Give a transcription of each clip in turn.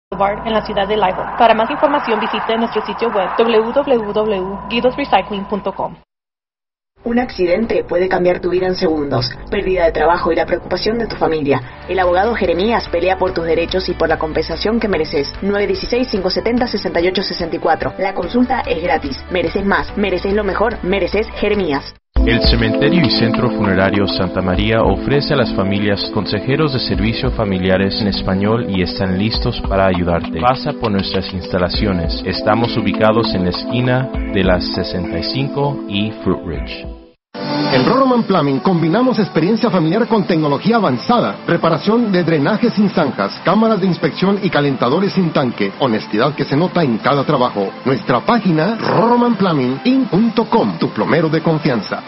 Boulevard en la ciudad de Lynwood. Para más información visite nuestro sitio web www.guidosrecycling.com. Un accidente puede cambiar tu vida en segundos, pérdida de trabajo y la preocupación de tu familia. El abogado Jeremías pelea por tus derechos y por la compensación que mereces. 916-570-6864. La consulta es gratis. Mereces más, mereces lo mejor, mereces Jeremías. El Cementerio y Centro Funerario Santa María ofrece a las familias consejeros de servicio familiares en español y están listos para ayudarte. Pasa por nuestras instalaciones. Estamos ubicados en la esquina de las 65 y Fruit Ridge. En Roroman Plumbing combinamos experiencia familiar con tecnología avanzada, reparación de drenajes sin zanjas, cámaras de inspección y calentadores sin tanque, honestidad que se nota en cada trabajo. Nuestra página roromanplumbinginc.com, tu plomero de confianza.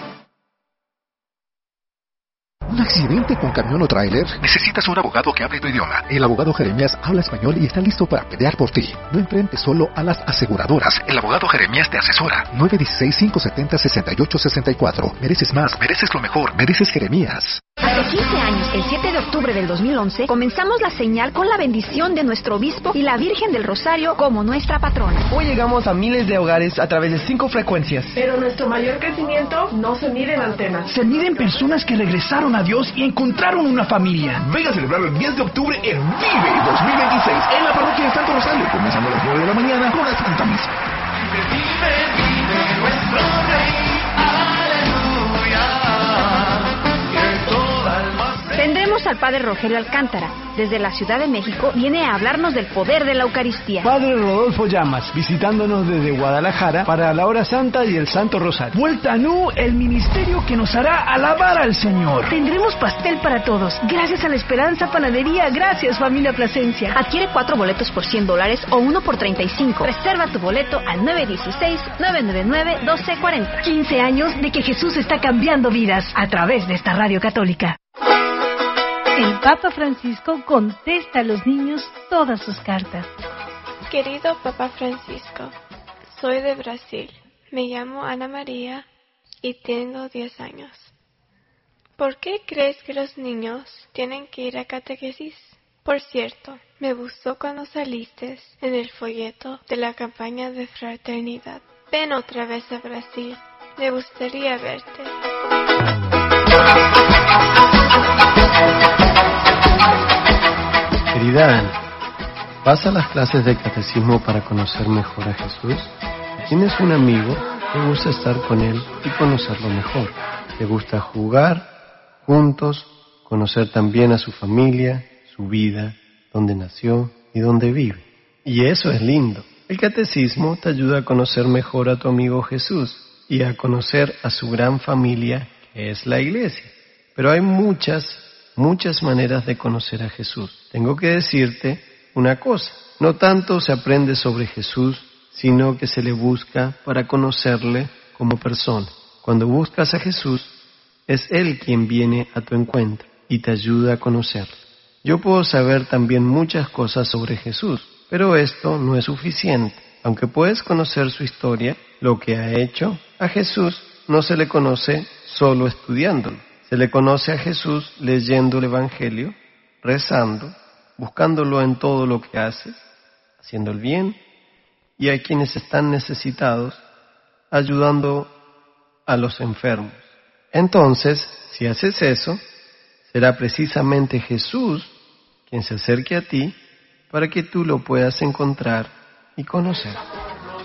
¿Un accidente con camión o tráiler? Necesitas un abogado que hable tu idioma. El abogado Jeremías habla español y está listo para pelear por ti. No enfrentes solo a las aseguradoras. El abogado Jeremías te asesora. 916-570-6864. Mereces más, mereces lo mejor, mereces Jeremías. Hace 15 años, el 7 de octubre del 2011, comenzamos la señal con la bendición de nuestro obispo y la Virgen del Rosario como nuestra patrona. Hoy llegamos a miles de hogares a través de 5 frecuencias. Pero nuestro mayor crecimiento no se mide en antenas. Se mide en personas que regresaron a Dios y encontraron una familia. Venga a celebrarlo el 10 de octubre en Vive 2026 en la parroquia de Santo Rosario, comenzando a las 9 de la mañana con la Santa Misa. Vive nuestro Rey, aleluya. Tendremos al Padre Rogelio Alcántara. Desde la Ciudad de México viene a hablarnos del poder de la Eucaristía. Padre Rodolfo Llamas, visitándonos desde Guadalajara para la Hora Santa y el Santo Rosario. Vuelta Nu, el ministerio que nos hará alabar al Señor. Tendremos pastel para todos. Gracias a la Esperanza Panadería. Gracias, familia Plasencia. Adquiere 4 boletos por $100 o 1 por $35. Reserva tu boleto al 916-999-1240. 15 años de que Jesús está cambiando vidas a través de esta radio católica. El Papa Francisco contesta a los niños todas sus cartas. Querido Papa Francisco, soy de Brasil. Me llamo Ana María y tengo 10 años. ¿Por qué crees que los niños tienen que ir a catequesis? Por cierto, me gustó cuando saliste en el folleto de la campaña de fraternidad. Ven otra vez a Brasil. Me gustaría verte. Querida Ana, ¿vas a las clases de catecismo para conocer mejor a Jesús? ¿Tienes un amigo? ¿Te gusta estar con él y conocerlo mejor? ¿Te gusta jugar juntos, conocer también a su familia, su vida, dónde nació y dónde vive? Y eso es lindo. El catecismo te ayuda a conocer mejor a tu amigo Jesús y a conocer a su gran familia que es la Iglesia. Pero hay muchas maneras de conocer a Jesús. Tengo que decirte una cosa, no tanto se aprende sobre Jesús, sino que se le busca para conocerle como persona. Cuando buscas a Jesús, es Él quien viene a tu encuentro y te ayuda a conocerlo. Yo puedo saber también muchas cosas sobre Jesús, pero esto no es suficiente. Aunque puedes conocer su historia, lo que ha hecho, a Jesús no se le conoce solo estudiándolo. Se le conoce a Jesús leyendo el Evangelio, rezando, buscándolo en todo lo que haces, haciendo el bien, y a quienes están necesitados, ayudando a los enfermos. Entonces, si haces eso, será precisamente Jesús quien se acerque a ti para que tú lo puedas encontrar y conocer.